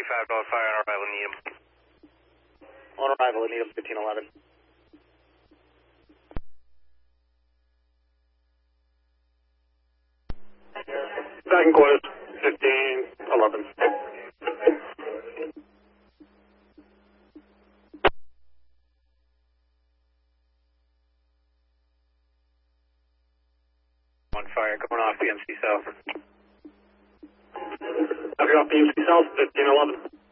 5 on fire on arrival, Needham. On arrival, Needham 1511. Second quarter, 1511. On fire, going off PMC South. Copy off PMC South, 1511.